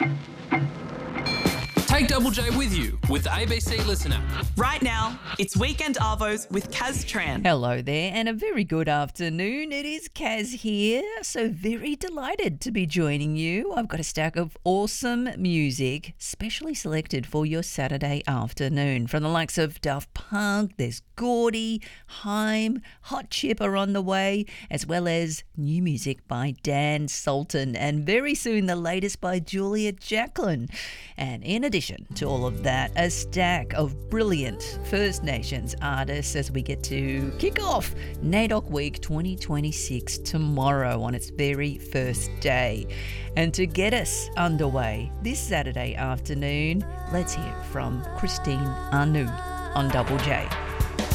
Take Double J with you with the ABC Listen app. Right now, it's Weekend Arvos with Kaz Tran. Hello there, and a very good afternoon. It is Kaz here, so very delighted to be joining you. I've got a stack of awesome music, specially selected for your Saturday afternoon. From the likes of Daft Punk, there's Gordy, Haim, Hot Chip are on the way, as well as new music by Dan Sultan, and very soon the latest by Julia Jacklin. And in addition to all of that, a stack of brilliant First Nations artists as we get to kick off NAIDOC Week 2026 tomorrow on its very first day. And to get us underway this Saturday afternoon, let's hear from Christine Anu on Double J.